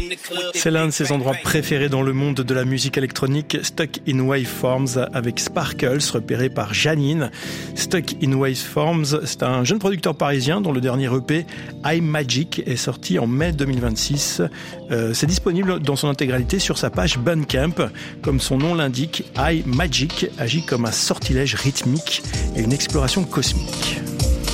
C'est l'un de ses endroits préférés dans le monde de la musique électronique, Stuck in Waveforms avec Sparkles, repéré par Janine. Stuck in Waveforms, c'est un jeune producteur parisien dont le dernier EP, iMagic, est sorti en mai 2026. C'est disponible dans son intégralité sur sa page Bandcamp. Comme son nom l'indique, iMagic agit comme un sortilège rythmique et une exploration cosmique.